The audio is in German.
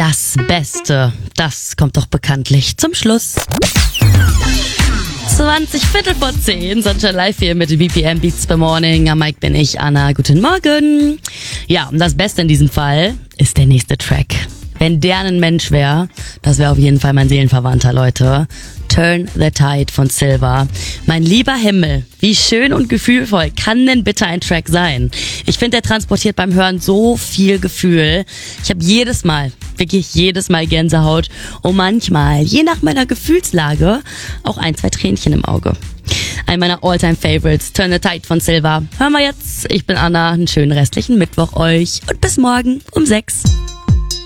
Das Beste, das kommt doch bekanntlich zum Schluss. 10:20, Sunshine Live hier mit BPM Beats per Morning. Am Mic bin ich, Anna. Guten Morgen. Ja, und das Beste in diesem Fall ist der nächste Track. Wenn der ein Mensch wäre, das wäre auf jeden Fall mein Seelenverwandter, Leute. Turn the Tide von Silva. Mein lieber Himmel, wie schön und gefühlvoll kann denn bitte ein Track sein? Ich finde, der transportiert beim Hören so viel Gefühl. Ich habe wirklich jedes Mal Gänsehaut und manchmal, je nach meiner Gefühlslage, auch 1, 2 Tränchen im Auge. Ein meiner All-Time-Favorites, Turn the Tide von Silva. Hören wir jetzt. Ich bin Anna, einen schönen restlichen Mittwoch euch und bis morgen um 6.